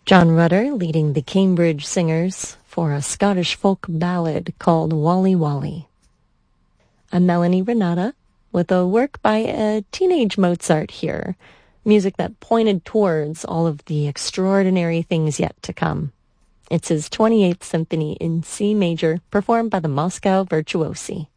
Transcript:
John Rutter leading the Cambridge Singers for a Scottish folk ballad called Wally Wally. I'm Melanie Renata with a work by a teenage Mozart here, music that pointed towards all of the extraordinary things yet to come. It's his 28th Symphony in C major, performed by the Moscow Virtuosi.